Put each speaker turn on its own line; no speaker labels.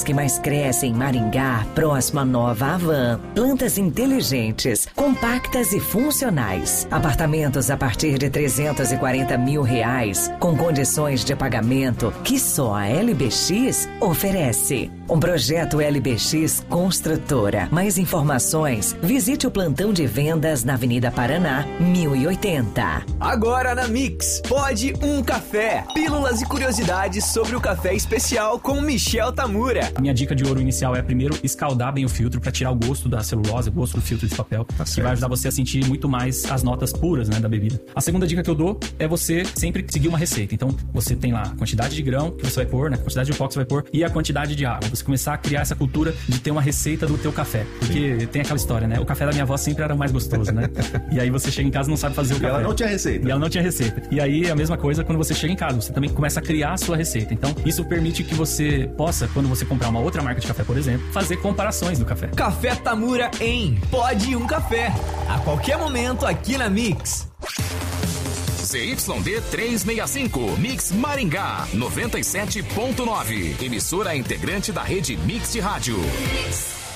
que mais crescem em Maringá, próximo à Nova Havan. Plantas inteligentes, compactas e funcionais. Apartamentos a partir de R$340 mil, com condições de pagamento que só a LBX oferece. Um projeto LBX Construtora. Mais informações, visite o plantão de vendas na Avenida Paraná, 1080.
Agora na Mix, pode um café. Pílulas e curiosidades sobre o café especial com Michel Tamura.
Minha dica de ouro inicial é primeiro escaldar bem o filtro para tirar o gosto da celulose, o gosto do filtro de papel, que vai ajudar você a sentir muito mais as notas puras, né, da bebida. A segunda dica que eu dou é você sempre seguir uma receita. Então, você tem lá a quantidade de grão que você vai pôr, né, a quantidade de pó que você vai pôr e a quantidade de água. Você começar a criar essa cultura de ter uma receita do teu café. Porque tem aquela história, né? O café da minha avó sempre era o mais gostoso, né? E aí você chega em casa e não sabe fazer o café.
E ela não tinha receita.
E ela não tinha receita. E aí, a mesma coisa quando você chega em casa. Você também começa a criar a sua receita. Então, isso permite que você possa, quando você comprar uma outra marca de café, por exemplo, fazer comparações do café.
Café Tamura em Pode um Café. A qualquer momento aqui na Mix.
ZYD 365, Mix Maringá, 97.9. Emissora integrante da rede Mix de Rádio.